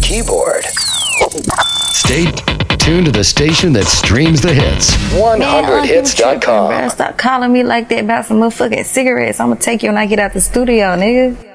keyboard. Stay tuned to the station that streams the hits. 100hits.com. Stop calling me like that about some motherfucking cigarettes. I'm gonna take you when I get out the studio, nigga.